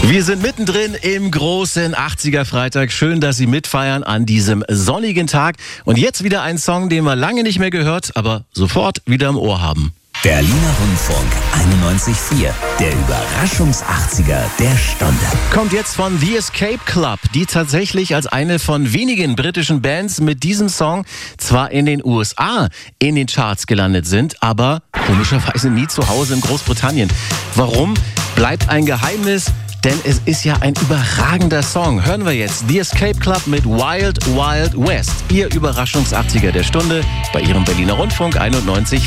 Wir sind mittendrin im großen 80er-Freitag. Schön, dass Sie mitfeiern an diesem sonnigen Tag. Und jetzt wieder ein Song, den wir lange nicht mehr gehört, aber sofort wieder im Ohr haben. Berliner Rundfunk 91.4, der Überraschungs-80er der Stunde. Kommt jetzt von The Escape Club, die tatsächlich als eine von wenigen britischen Bands mit diesem Song zwar in den USA in den Charts gelandet sind, aber komischerweise nie zu Hause in Großbritannien. Warum? Bleibt ein Geheimnis. Denn es ist ja ein überragender Song. Hören wir jetzt The Escape Club mit Wild Wild West. Ihr Überraschungs-80er der Stunde bei Ihrem Berliner Rundfunk 91.